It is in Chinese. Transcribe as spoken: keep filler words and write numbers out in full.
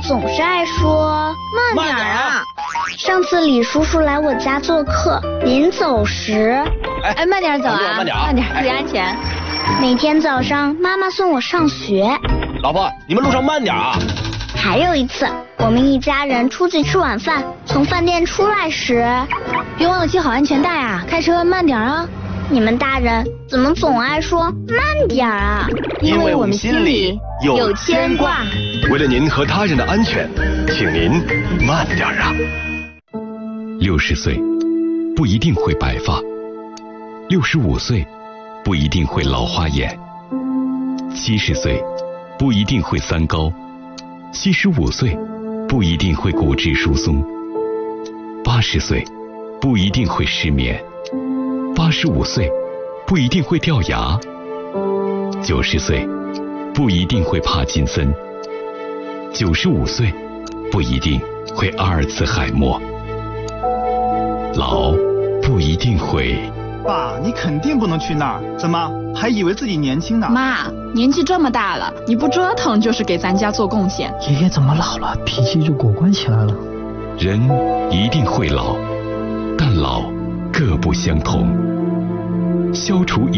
总是爱说慢点啊。上次李叔叔来我家做客，临走时， 哎，慢点走啊，慢点，慢点，注意安全。 每天早上妈妈送我上学。 老婆，你们路上慢点啊。 还有一次，我们一家人出去吃晚饭，从饭店出来时， 别忘了系好安全带啊，开车慢点啊。 你们大人怎么总爱说慢点啊？ 因为我们心里有牵挂。 为了您和他人的安全，请您慢点啊。 六十岁不一定会白发，六十五岁不一定会老花眼，七十岁不一定会三高，七十五岁不一定会骨质疏松，八十岁不一定会失眠，八十五岁不一定会掉牙，九十岁不一定会帕金森，九十五岁不一定会阿尔茨海默，老不一定会。 爸，你肯定不能去那儿，怎么还以为自己年轻呢？ 妈，年纪这么大了，你不折腾就是给咱家做贡献。 爷爷怎么老了，脾气就果断起来了？ 人一定会老，但老各不相同。消除